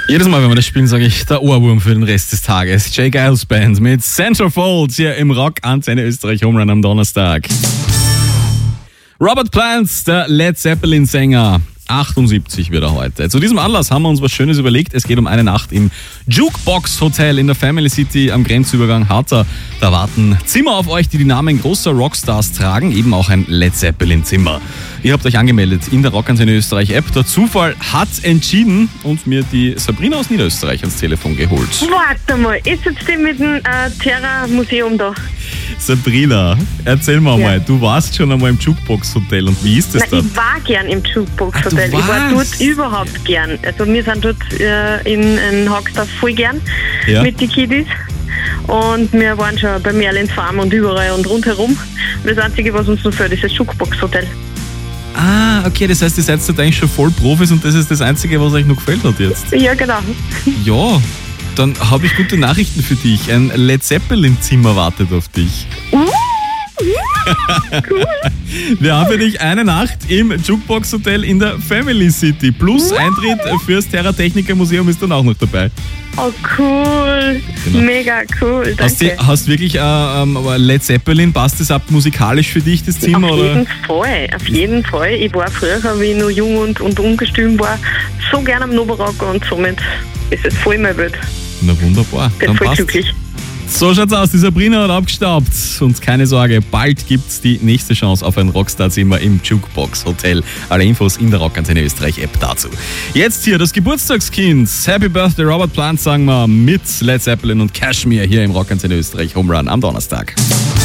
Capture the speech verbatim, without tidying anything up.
Jedes Mal, wenn wir das spielen, sage ich, der Ohrwurm für den Rest des Tages. Jay Giles Band mit Centerfold hier im Rock Antenne Österreich Home Run am Donnerstag. Robert Plant, der Led Zeppelin-Sänger. achtundsiebzig wird er heute. Zu diesem Anlass haben wir uns was Schönes überlegt. Es geht um eine Nacht im Jukebox Hotel in der Family City am Grenzübergang Harter. Da warten Zimmer auf euch, die die Namen großer Rockstars tragen, eben auch ein Led Zeppelin Zimmer. Ihr habt euch angemeldet in der Rock Antenne Österreich App. Der Zufall hat entschieden und mir die Sabrina aus Niederösterreich ans Telefon geholt. Warte mal, ist jetzt die mit dem äh, Terra Museum da? Sabrina, erzähl mir Ja. mal, du warst schon einmal im Jukebox Hotel und wie ist das Nein, da? ich war gern im Jukebox Ah, du Hotel. Ich war warst? dort überhaupt gern. Also wir sind dort äh, in, in Hagstadt voll gern Ja. mit den Kiddies. Und wir waren schon bei Merlins Farm und überall und rundherum. Und das Einzige, was uns noch fehlt, ist das Jukebox Hotel. Ah, okay, das heißt, ihr seid dort eigentlich schon voll Profis und das ist das Einzige, was euch noch gefällt hat jetzt. Ja, genau. Ja, dann habe ich gute Nachrichten für dich. Ein Led Zeppelin-Zimmer wartet auf dich. Cool. Wir haben für dich eine Nacht im Jukebox Hotel in der Family City. Plus Eintritt fürs Terra Technica Museum ist dann auch noch dabei. Oh, cool. Genau. Mega cool. Hast du Danke. hast wirklich äh, ähm, Led Zeppelin, passt das ab musikalisch für dich, das Zimmer? Auf Oder? jeden Fall, auf jeden Fall. Ich war früher, wie ich noch jung und, und ungestüm war, so gerne am Noberock und somit ist es voll mein Welt. Na wunderbar, Bin dann voll passt. glücklich. So schaut's aus, die Sabrina hat abgestaubt. Und keine Sorge, bald gibt's die nächste Chance auf ein Rockstar-Zimmer im Jukebox Hotel. Alle Infos in der Rock Antenne Österreich App dazu. Jetzt hier das Geburtstagskind. Happy Birthday Robert Plant, sagen wir, mit Led Zeppelin und Kashmir hier im Rock Antenne Österreich Home Run am Donnerstag.